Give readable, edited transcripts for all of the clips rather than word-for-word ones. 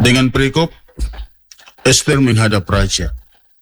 Dengan perikop Ester menghadap raja.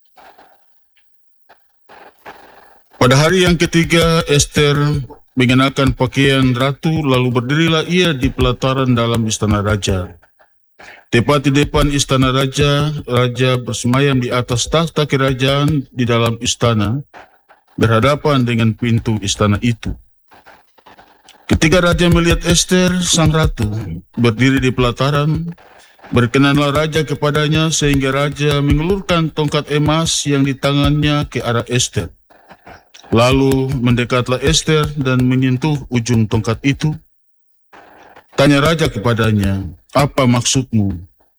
Pada hari yang ketiga, Ester mengenakan pakaian ratu, lalu berdirilah ia di pelataran dalam istana raja. Tepat di depan istana raja, raja bersemayam di atas takhta kerajaan di dalam istana, berhadapan dengan pintu istana itu. Ketika raja melihat Ester, sang ratu, berdiri di pelataran, berkenanlah raja kepadanya sehingga raja mengulurkan tongkat emas yang di tangannya ke arah Ester. Lalu mendekatlah Ester dan menyentuh ujung tongkat itu. Tanya raja kepadanya, "Apa maksudmu,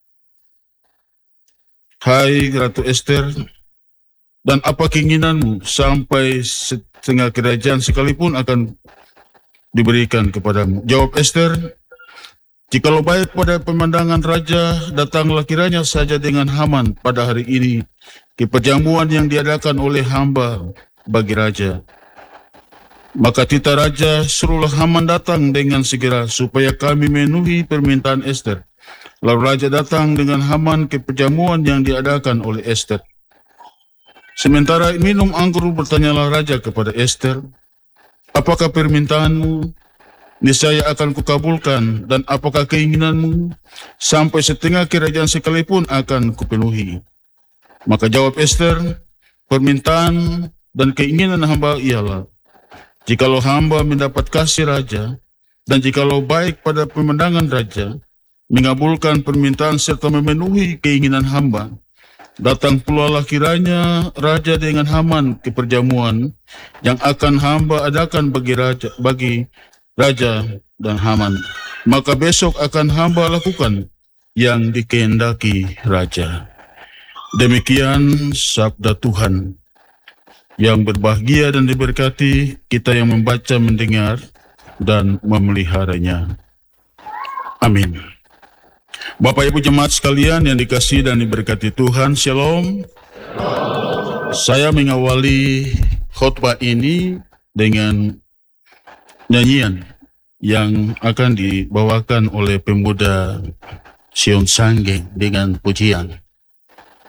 hai Ratu Ester? Dan apa keinginanmu sampai setengah kerajaan sekalipun akan diberikan kepadamu?" Jawab Ester, "Jikalau baik pada pemandangan raja, datanglah kiranya saja dengan Haman pada hari ini ke perjamuan yang diadakan oleh hamba bagi raja. Maka titah raja, suruhlah Haman datang dengan segera supaya kami memenuhi permintaan Ester." Lalu raja datang dengan Haman ke perjamuan yang diadakan oleh Ester. Sementara minum anggur, bertanyalah raja kepada Ester, "Apakah permintaanmu? Niscaya akan kukabulkan, dan apakah keinginanmu? Sampai setengah kerajaan sekalipun akan kupenuhi." Maka jawab Ester, "Permintaan dan keinginan hamba ialah, jikalau hamba mendapat kasih raja, dan jikalau baik pada pemandangan raja, mengabulkan permintaan serta memenuhi keinginan hamba, datang pula lah kiranya raja dengan Haman ke perjamuan yang akan hamba adakan bagi raja dan Haman. Maka besok akan hamba lakukan yang dikehendaki raja." Demikian sabda Tuhan. Yang berbahagia dan diberkati kita yang membaca, mendengar, dan memeliharanya. Amin. Bapak Ibu jemaat sekalian yang dikasihi dan diberkati Tuhan, Shalom. Saya mengawali khotbah ini dengan nyanyian yang akan dibawakan oleh pemuda Sion Sanggeng dengan pujian.